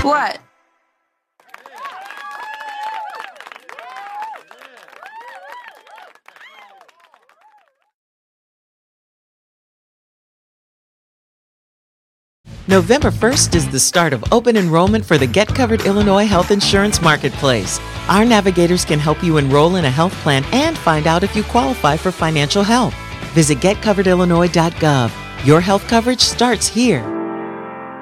What? November 1st is the start of open enrollment for the Get Covered Illinois Health Insurance Marketplace. Our navigators can help you enroll in a health plan and find out if you qualify for financial help. Visit getcoveredillinois.gov. Your health coverage starts here.